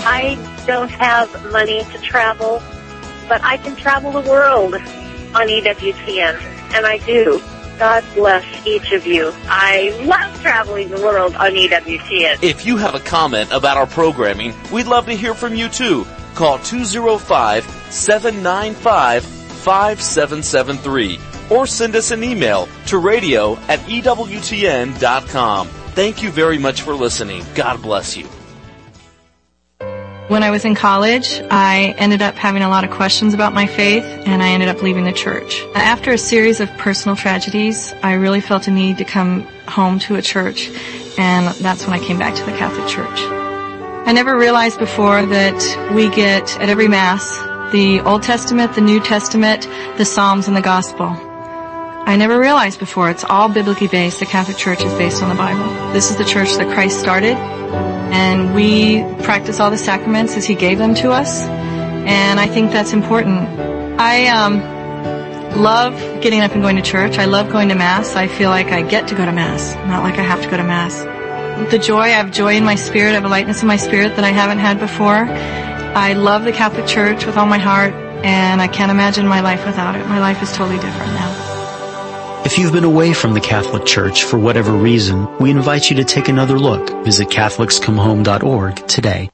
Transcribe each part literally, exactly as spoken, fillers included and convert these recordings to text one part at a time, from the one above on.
I don't have money to travel, but I can travel the world on E W T N, and I do. God bless each of you. I love traveling the world on E W T N. If you have a comment about our programming, we'd love to hear from you too. Call two oh five, seven nine five, five seven seven three or send us an email to radio at E W T N dot com. Thank you very much for listening. God bless you. When I was in college, I ended up having a lot of questions about my faith, and I ended up leaving the church. After a series of personal tragedies, I really felt a need to come home to a church, and that's when I came back to the Catholic Church. I never realized before that we get, at every Mass, the Old Testament, the New Testament, the Psalms, and the Gospel. I never realized before it's all biblically based. The Catholic Church is based on the Bible. This is the church that Christ started, and we practice all the sacraments as He gave them to us, and I think that's important. I um love getting up and going to church. I love going to Mass. I feel like I get to go to Mass, not like I have to go to Mass. The joy, I have joy in my spirit, I have a lightness in my spirit that I haven't had before. I love the Catholic Church with all my heart, and I can't imagine my life without it. My life is totally different now. If you've been away from the Catholic Church for whatever reason, we invite you to take another look. Visit Catholics Come Home dot org today.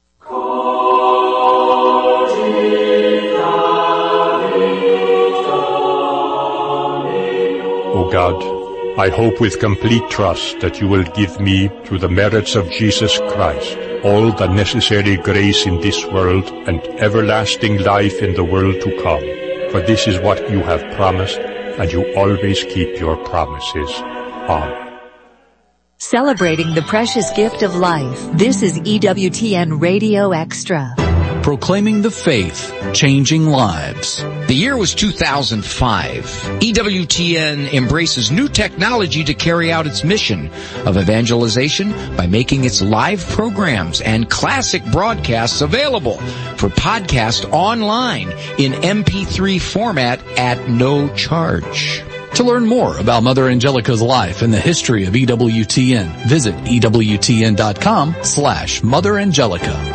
O God, I hope with complete trust that you will give me, through the merits of Jesus Christ, all the necessary grace in this world and everlasting life in the world to come. For this is what you have promised, and you always keep your promises. Amen. Celebrating the precious gift of life, this is E W T N Radio Extra. Proclaiming the faith, changing lives. The year was two thousand five. E W T N embraces new technology to carry out its mission of evangelization by making its live programs and classic broadcasts available for podcast online in M P three format at no charge. To learn more about Mother Angelica's life and the history of E W T N, visit E W T N dot com slash Mother Angelica.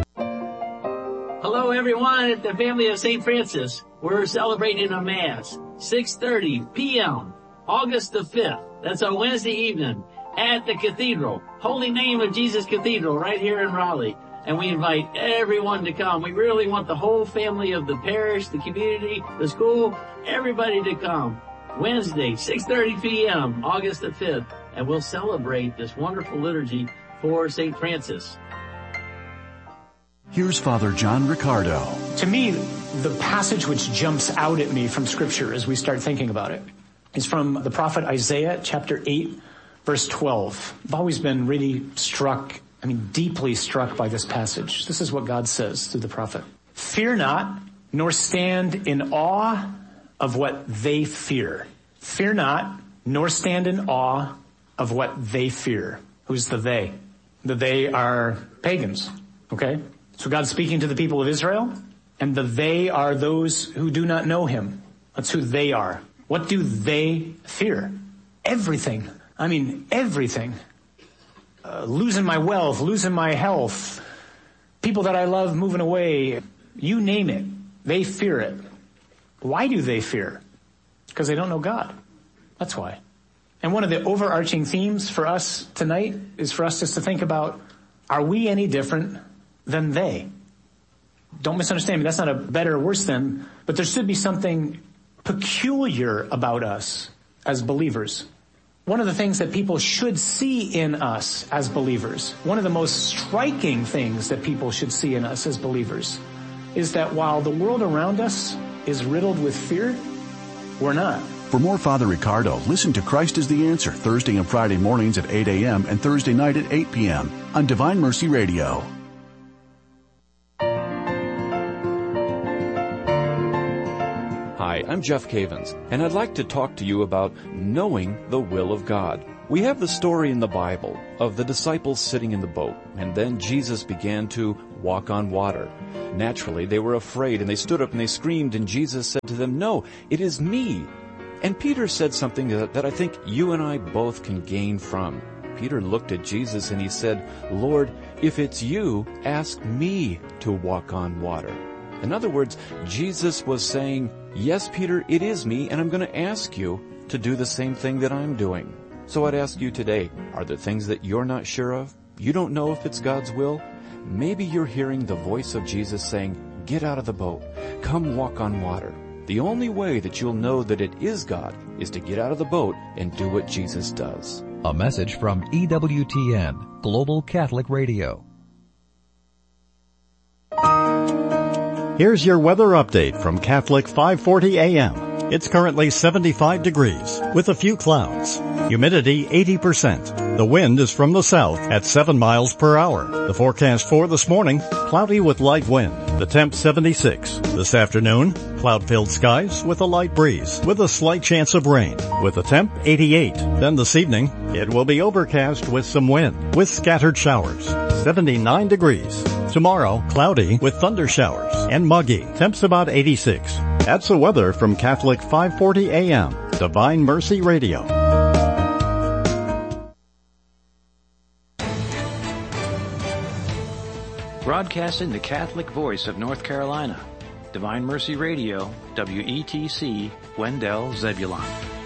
Hello everyone at the family of Saint Francis. We're celebrating a Mass, six thirty p.m., August the fifth. That's a Wednesday evening at the Cathedral, Holy Name of Jesus Cathedral right here in Raleigh. And we invite everyone to come. We really want the whole family of the parish, the community, the school, everybody to come. Wednesday, six thirty p.m., August the fifth, and we'll celebrate this wonderful liturgy for Saint Francis. Here's Father John Riccardo. To me, the passage which jumps out at me from Scripture as we start thinking about it is from the prophet Isaiah, chapter eight, verse twelve. I've always been really struck, I mean deeply struck by this passage. This is what God says through the prophet. Fear not, nor stand in awe of what they fear. Fear not, nor stand in awe of what they fear. Who's the they? The they are pagans, okay? So God's speaking to the people of Israel, and the they are those who do not know Him. That's who they are. What do they fear? Everything. I mean, everything. Uh, losing my wealth, losing my health, people that I love moving away, you name it. They fear it. Why do they fear? Because they don't know God. That's why. And one of the overarching themes for us tonight is for us just to think about, are we any different than they? Don't misunderstand me. That's not a better or worse than, but there should be something peculiar about us as believers. One of the things that people should see in us as believers, one of the most striking things that people should see in us as believers, is that while the world around us is riddled with fear, we're not. For more Father Riccardo, listen to Christ is the Answer Thursday and Friday mornings at eight a.m. and Thursday night at eight p.m. on Divine Mercy Radio. Hi, I'm Jeff Cavins, and I'd like to talk to you about knowing the will of God. We have the story in the Bible of the disciples sitting in the boat, and then Jesus began to walk on water. Naturally, they were afraid, and they stood up and they screamed, and Jesus said to them, "No, it is me." And Peter said something that, that I think you and I both can gain from. Peter looked at Jesus and he said, "Lord, If it's you, ask me to walk on water. In other words, Jesus was saying, yes, Peter, it is me, and I'm going to ask you to do the same thing that I'm doing. So I'd ask you today, are there things that you're not sure of? You don't know if it's God's will? Maybe you're hearing the voice of Jesus saying, get out of the boat. Come walk on water. The only way that you'll know that it is God is to get out of the boat and do what Jesus does. A message from E W T N, Global Catholic Radio. Here's your weather update from Catholic five forty A M. It's currently seventy-five degrees with a few clouds. Humidity eighty percent. The wind is from the south at seven miles per hour. The forecast for this morning, cloudy with light wind. The temp seventy-six. This afternoon, cloud-filled skies with a light breeze with a slight chance of rain. With the temp eighty-eight. Then this evening, it will be overcast with some wind with scattered showers. seventy-nine degrees. Tomorrow, cloudy with thunder showers and muggy. Temps about eighty-six. That's the weather from Catholic five forty A M, Divine Mercy Radio. Broadcasting the Catholic voice of North Carolina, Divine Mercy Radio, W E T C, Wendell, Zebulon.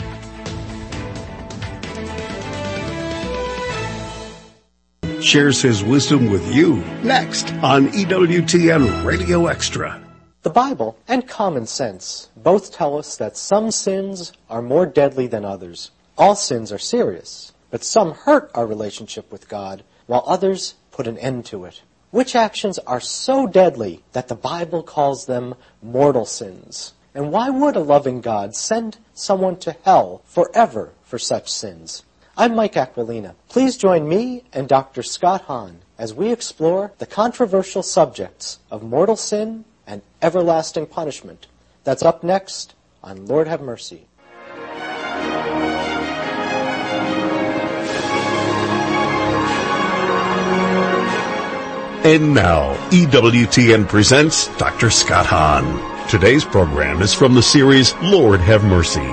Shares his wisdom with you next on E W T N Radio Extra. The Bible and common sense both tell us that some sins are more deadly than others. All sins are serious, but some hurt our relationship with God, while others put an end to it. Which actions are so deadly that the Bible calls them mortal sins? And why would a loving God send someone to hell forever for such sins? I'm Mike Aquilina. Please join me and Doctor Scott Hahn as we explore the controversial subjects of mortal sin and everlasting punishment. That's up next on Lord Have Mercy. And now, E W T N presents Doctor Scott Hahn. Today's program is from the series Lord Have Mercy.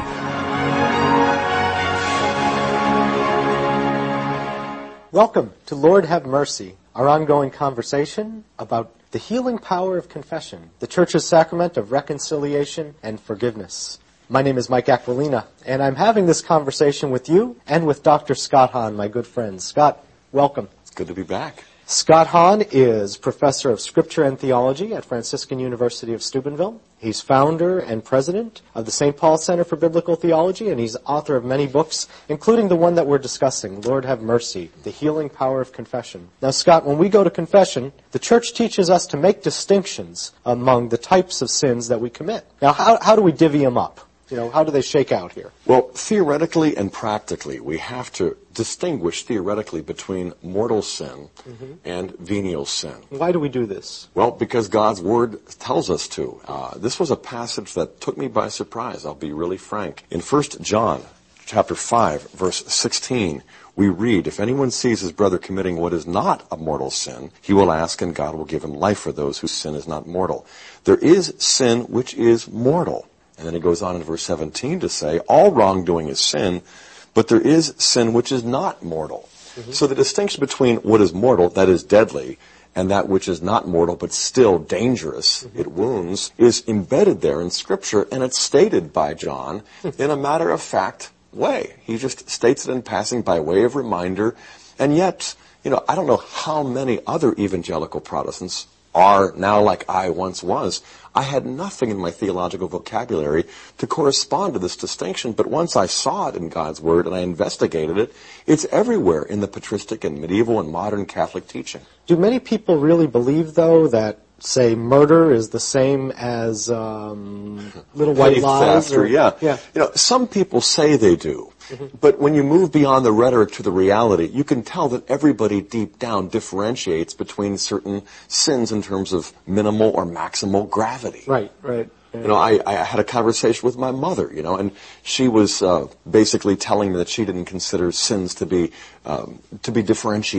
Welcome to Lord Have Mercy, our ongoing conversation about the healing power of confession, the Church's sacrament of reconciliation and forgiveness. My name is Mike Aquilina, and I'm having this conversation with you and with Doctor Scott Hahn, my good friend. Scott, welcome. It's good to be back. Scott Hahn is professor of Scripture and Theology at Franciscan University of Steubenville. He's founder and president of the Saint Paul Center for Biblical Theology, and he's author of many books, including the one that we're discussing, Lord Have Mercy, The Healing Power of Confession. Now, Scott, when we go to confession, the Church teaches us to make distinctions among the types of sins that we commit. Now, how, how do we divvy them up? You know, how do they shake out here? Well, theoretically and practically, we have to distinguish theoretically between mortal sin mm-hmm. and venial sin. Why do we do this? Well, because God's Word tells us to. Uh, this was a passage that took me by surprise, I'll be really frank. In First John chapter five, verse sixteen, we read, if anyone sees his brother committing what is not a mortal sin, he will ask and God will give him life for those whose sin is not mortal. There is sin which is mortal. And then he goes on in verse seventeen to say, all wrongdoing is sin, but there is sin which is not mortal. Mm-hmm. So the distinction between what is mortal, that is deadly, and that which is not mortal but still dangerous, mm-hmm. it wounds, is embedded there in Scripture, and it's stated by John in a matter-of-fact way. He just states it in passing by way of reminder, and yet, you know, I don't know how many other evangelical Protestants are now like I once was. I had nothing in my theological vocabulary to correspond to this distinction, but once I saw it in God's Word and I investigated it, it's everywhere in the patristic and medieval and modern Catholic teaching. Do many people really believe, though, that, say, murder is the same as um, little white lies? Or, yeah. yeah. You know, some people say they do. Mm-hmm. But when you move beyond the rhetoric to the reality, you can tell that everybody deep down differentiates between certain sins in terms of minimal or maximal gravity. Right, right. Yeah. You know, I, I had a conversation with my mother, you know, and she was uh, basically telling me that she didn't consider sins to be um, to be differentiated.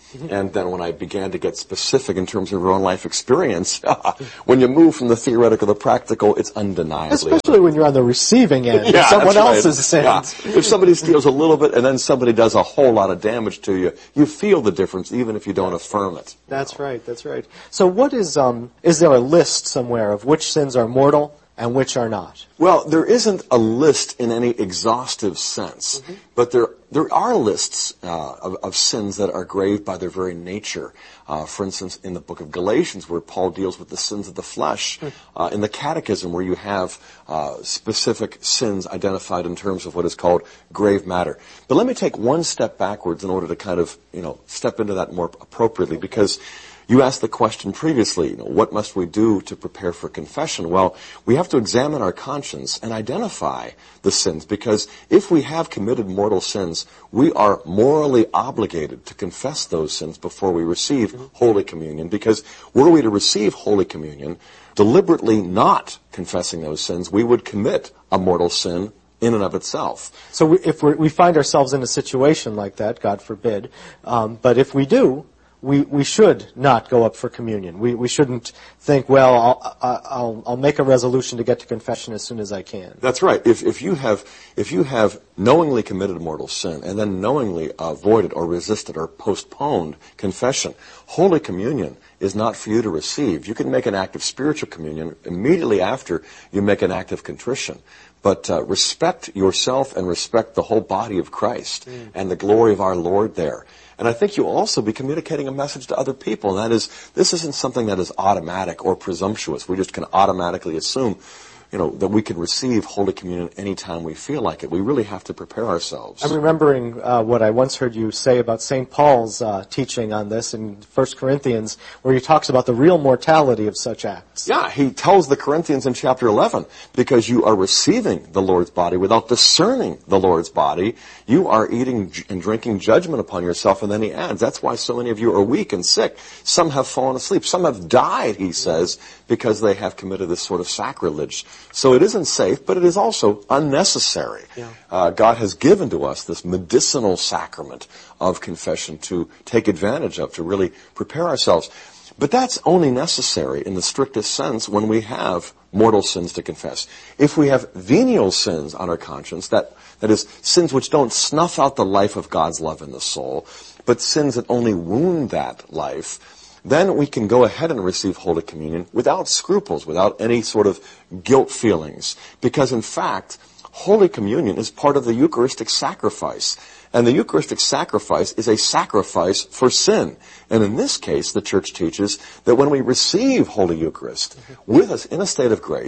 And then when I began to get specific in terms of your own life experience, when you move from the theoretical to the practical, it's undeniably. Especially when you're on the receiving end yeah, of someone right. else's sins. Yeah. If somebody steals a little bit and then somebody does a whole lot of damage to you, you feel the difference even if you don't affirm it. That's right, that's right. So what is, um, is there a list somewhere of which sins are mortal and which are not? Well, there isn't a list in any exhaustive sense, mm-hmm. but there there are lists uh, of, of sins that are grave by their very nature. Uh, for instance, in the book of Galatians, where Paul deals with the sins of the flesh, mm. uh, in the Catechism, where you have uh, specific sins identified in terms of what is called grave matter. But let me take one step backwards in order to kind of, you know, step into that more appropriately, because you asked the question previously, you know, what must we do to prepare for confession? Well, we have to examine our conscience and identify the sins, because if we have committed mortal sins, we are morally obligated to confess those sins before we receive Holy Communion, because were we to receive Holy Communion, deliberately not confessing those sins, we would commit a mortal sin in and of itself. So we, if we're, we find ourselves in a situation like that, God forbid, um, but if we do, We we should not go up for communion. We we shouldn't think, well, I'll I'll I'll make a resolution to get to confession as soon as I can. That's right. If if you have if you have knowingly committed a mortal sin and then knowingly avoided or resisted or postponed confession, Holy Communion is not for you to receive. You can make an act of spiritual communion immediately after you make an act of contrition. But uh, respect yourself and respect the whole body of Christ mm. and the glory of our Lord there. And I think you'll also be communicating a message to other people, and that is, this isn't something that is automatic or presumptuous. We just can automatically assume, you know, that we can receive Holy Communion anytime we feel like it. We really have to prepare ourselves. I'm remembering uh, what I once heard you say about Saint Paul's uh, teaching on this in First Corinthians, where he talks about the real mortality of such acts. Yeah, he tells the Corinthians in chapter eleven, because you are receiving the Lord's body without discerning the Lord's body, you are eating and drinking judgment upon yourself. And then he adds, that's why so many of you are weak and sick. Some have fallen asleep. Some have died, he says, because they have committed this sort of sacrilege. So it isn't safe, but it is also unnecessary. Yeah. Uh, God has given to us this medicinal sacrament of confession to take advantage of, to really prepare ourselves. But that's only necessary in the strictest sense when we have mortal sins to confess. If we have venial sins on our conscience, that, that is, sins which don't snuff out the life of God's love in the soul, but sins that only wound that life, then we can go ahead and receive Holy Communion without scruples, without any sort of guilt feelings. Because in fact, Holy Communion is part of the Eucharistic sacrifice. And the Eucharistic sacrifice is a sacrifice for sin. And in this case, the Church teaches that when we receive Holy Eucharist with us in a state of grace,